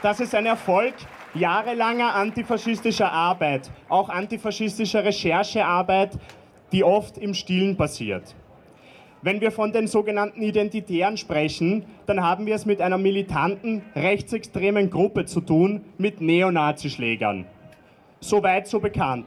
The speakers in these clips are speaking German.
Das ist ein Erfolg jahrelanger antifaschistischer Arbeit, auch antifaschistischer Recherchearbeit, die oft im Stillen passiert. Wenn wir von den sogenannten Identitären sprechen, dann haben wir es mit einer militanten, rechtsextremen Gruppe zu tun, mit Neonazischlägern. Soweit so bekannt.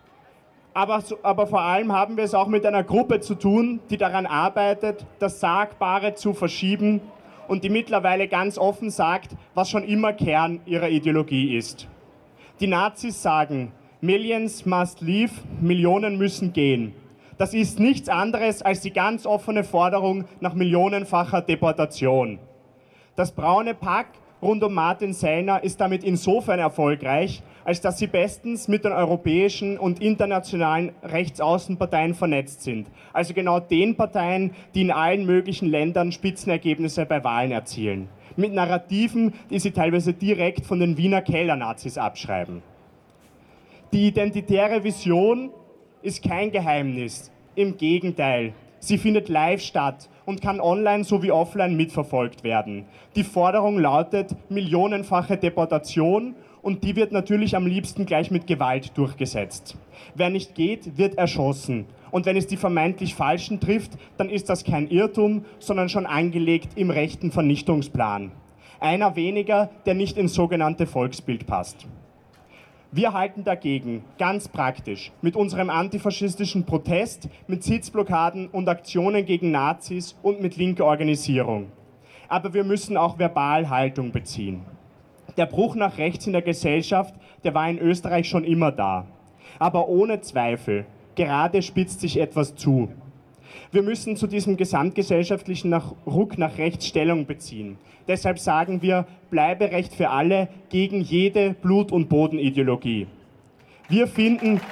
Aber vor allem haben wir es auch mit einer Gruppe zu tun, die daran arbeitet, das Sagbare zu verschieben und die mittlerweile ganz offen sagt, was schon immer Kern ihrer Ideologie ist. Die Nazis sagen, Millions must leave, Millionen müssen gehen. Das ist nichts anderes als die ganz offene Forderung nach millionenfacher Deportation. Das braune Pack rund um Martin Sellner ist damit insofern erfolgreich, als dass sie bestens mit den europäischen und internationalen Rechtsaußenparteien vernetzt sind. Also genau den Parteien, die in allen möglichen Ländern Spitzenergebnisse bei Wahlen erzielen. Mit Narrativen, die sie teilweise direkt von den Wiener Kellernazis abschreiben. Die identitäre Vision ist kein Geheimnis. Im Gegenteil, sie findet live statt und kann online sowie offline mitverfolgt werden. Die Forderung lautet millionenfache Deportation und die wird natürlich am liebsten gleich mit Gewalt durchgesetzt. Wer nicht geht, wird erschossen. Und wenn es die vermeintlich Falschen trifft, dann ist das kein Irrtum, sondern schon angelegt im rechten Vernichtungsplan. Einer weniger, der nicht ins sogenannte Volksbild passt. Wir halten dagegen, ganz praktisch, mit unserem antifaschistischen Protest, mit Sitzblockaden und Aktionen gegen Nazis und mit linker Organisierung. Aber wir müssen auch verbal Haltung beziehen. Der Bruch nach rechts in der Gesellschaft, der war in Österreich schon immer da. Aber ohne Zweifel, gerade spitzt sich etwas zu. Wir müssen zu diesem gesamtgesellschaftlichen Ruck nach rechts Stellung beziehen. Deshalb sagen wir, Bleiberecht für alle gegen jede Blut- und Bodenideologie. Wir finden,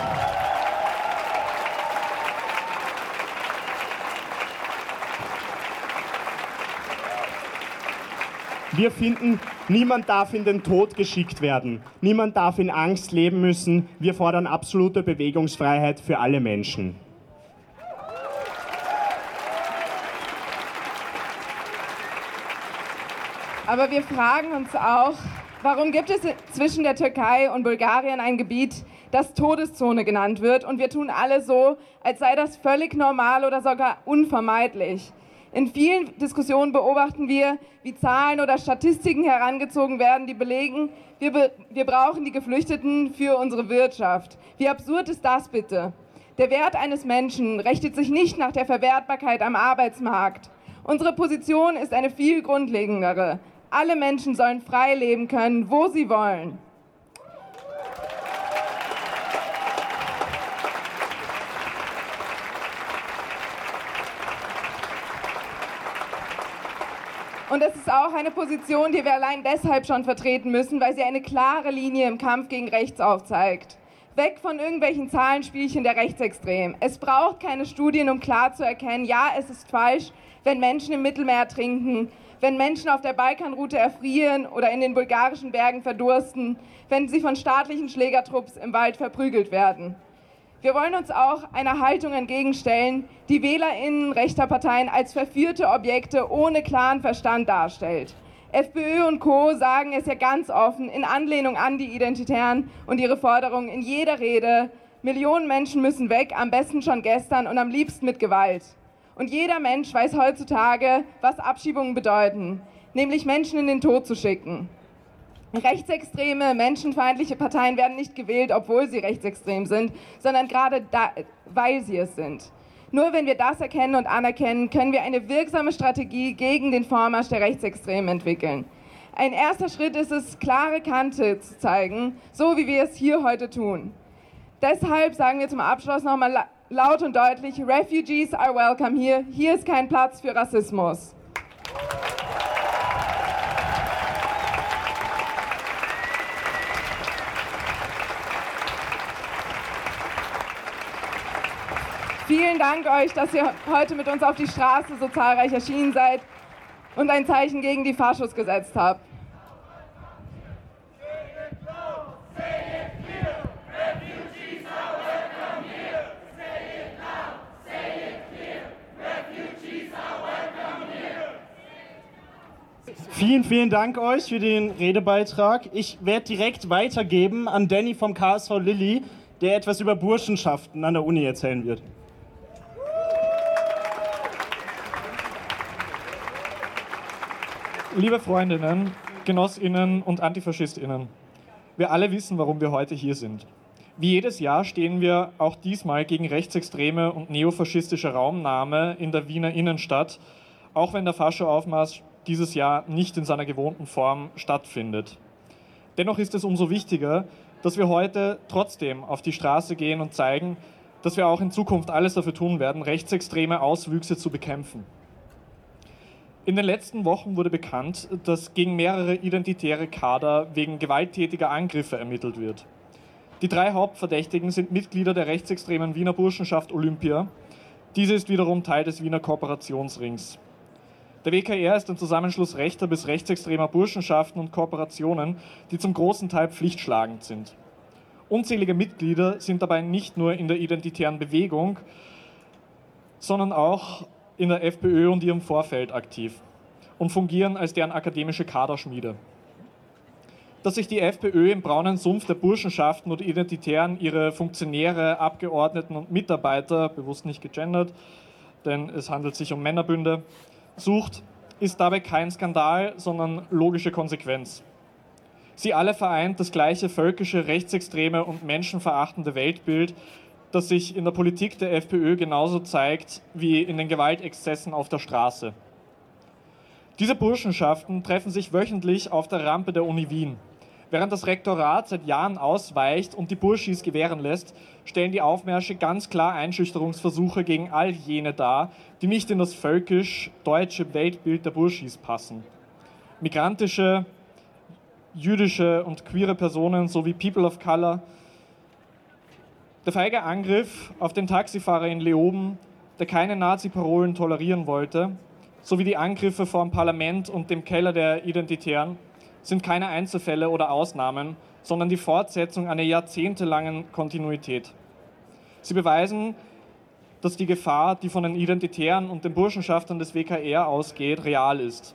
niemand darf in den Tod geschickt werden. Niemand darf in Angst leben müssen. Wir fordern absolute Bewegungsfreiheit für alle Menschen. Aber wir fragen uns auch, warum gibt es zwischen der Türkei und Bulgarien ein Gebiet, das Todeszone genannt wird, und wir tun alle so, als sei das völlig normal oder sogar unvermeidlich. In vielen Diskussionen beobachten wir, wie Zahlen oder Statistiken herangezogen werden, die belegen, wir brauchen die Geflüchteten für unsere Wirtschaft. Wie absurd ist das bitte? Der Wert eines Menschen richtet sich nicht nach der Verwertbarkeit am Arbeitsmarkt. Unsere Position ist eine viel grundlegendere. Alle Menschen sollen frei leben können, wo sie wollen. Und es ist auch eine Position, die wir allein deshalb schon vertreten müssen, weil sie eine klare Linie im Kampf gegen rechts aufzeigt. Weg von irgendwelchen Zahlenspielchen der Rechtsextremen. Es braucht keine Studien, um klar zu erkennen, ja, es ist falsch, wenn Menschen im Mittelmeer ertrinken, wenn Menschen auf der Balkanroute erfrieren oder in den bulgarischen Bergen verdursten, wenn sie von staatlichen Schlägertrupps im Wald verprügelt werden. Wir wollen uns auch einer Haltung entgegenstellen, die WählerInnen rechter Parteien als verführte Objekte ohne klaren Verstand darstellt. FPÖ und Co. sagen es ja ganz offen, in Anlehnung an die Identitären und ihre Forderungen in jeder Rede, Millionen Menschen müssen weg, am besten schon gestern und am liebsten mit Gewalt. Und jeder Mensch weiß heutzutage, was Abschiebungen bedeuten, nämlich Menschen in den Tod zu schicken. Rechtsextreme, menschenfeindliche Parteien werden nicht gewählt, obwohl sie rechtsextrem sind, sondern gerade weil sie es sind. Nur wenn wir das erkennen und anerkennen, können wir eine wirksame Strategie gegen den Vormarsch der Rechtsextremen entwickeln. Ein erster Schritt ist es, klare Kante zu zeigen, so wie wir es hier heute tun. Deshalb sagen wir zum Abschluss nochmal laut und deutlich, Refugees are welcome here. Hier ist kein Platz für Rassismus. Vielen Dank euch, dass ihr heute mit uns auf die Straße so zahlreich erschienen seid und ein Zeichen gegen die Faschos gesetzt habt. Vielen, vielen Dank euch für den Redebeitrag. Ich werde direkt weitergeben an Danny vom KSV Lilly, der etwas über Burschenschaften an der Uni erzählen wird. Liebe Freundinnen, Genossinnen und Antifaschistinnen, wir alle wissen, warum wir heute hier sind. Wie jedes Jahr stehen wir auch diesmal gegen rechtsextreme und neofaschistische Raumnahme in der Wiener Innenstadt, auch wenn der Fascho-Aufmarsch dieses Jahr nicht in seiner gewohnten Form stattfindet. Dennoch ist es umso wichtiger, dass wir heute trotzdem auf die Straße gehen und zeigen, dass wir auch in Zukunft alles dafür tun werden, rechtsextreme Auswüchse zu bekämpfen. In den letzten Wochen wurde bekannt, dass gegen mehrere identitäre Kader wegen gewalttätiger Angriffe ermittelt wird. Die 3 Hauptverdächtigen sind Mitglieder der rechtsextremen Wiener Burschenschaft Olympia. Diese ist wiederum Teil des Wiener Kooperationsrings. Der WKR ist ein Zusammenschluss rechter bis rechtsextremer Burschenschaften und Kooperationen, die zum großen Teil pflichtschlagend sind. Unzählige Mitglieder sind dabei nicht nur in der identitären Bewegung, sondern auch in der FPÖ und ihrem Vorfeld aktiv und fungieren als deren akademische Kaderschmiede. Dass sich die FPÖ im braunen Sumpf der Burschenschaften und Identitären ihre Funktionäre, Abgeordneten und Mitarbeiter, bewusst nicht gegendert, denn es handelt sich um Männerbünde, sucht, ist dabei kein Skandal, sondern logische Konsequenz. Sie alle vereint das gleiche völkische, rechtsextreme und menschenverachtende Weltbild, das sich in der Politik der FPÖ genauso zeigt wie in den Gewaltexzessen auf der Straße. Diese Burschenschaften treffen sich wöchentlich auf der Rampe der Uni Wien. Während das Rektorat seit Jahren ausweicht und die Burschis gewähren lässt, stellen die Aufmärsche ganz klar Einschüchterungsversuche gegen all jene dar, die nicht in das völkisch-deutsche Weltbild der Burschis passen. Migrantische, jüdische und queere Personen sowie People of Color. Der feige Angriff auf den Taxifahrer in Leoben, der keine Nazi-Parolen tolerieren wollte, sowie die Angriffe vor dem Parlament und dem Keller der Identitären sind keine Einzelfälle oder Ausnahmen, sondern die Fortsetzung einer jahrzehntelangen Kontinuität. Sie beweisen, dass die Gefahr, die von den Identitären und den Burschenschaftern des WKR ausgeht, real ist.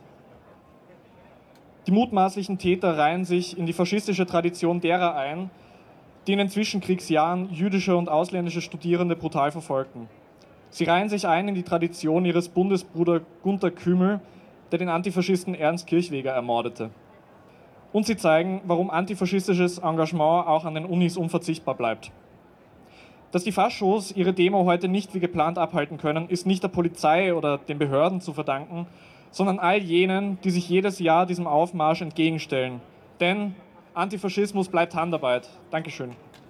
Die mutmaßlichen Täter reihen sich in die faschistische Tradition derer ein, die in den Zwischenkriegsjahren jüdische und ausländische Studierende brutal verfolgten. Sie reihen sich ein in die Tradition ihres Bundesbruders Gunter Kümel, der den Antifaschisten Ernst Kirchweger ermordete. Und sie zeigen, warum antifaschistisches Engagement auch an den Unis unverzichtbar bleibt. Dass die Faschos ihre Demo heute nicht wie geplant abhalten können, ist nicht der Polizei oder den Behörden zu verdanken, sondern all jenen, die sich jedes Jahr diesem Aufmarsch entgegenstellen. Denn Antifaschismus bleibt Handarbeit. Dankeschön.